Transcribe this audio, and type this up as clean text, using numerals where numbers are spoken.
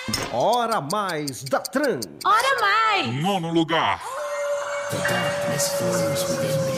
Hora mais da Tran. Hora mais! Nono lugar. The darkness flows within me.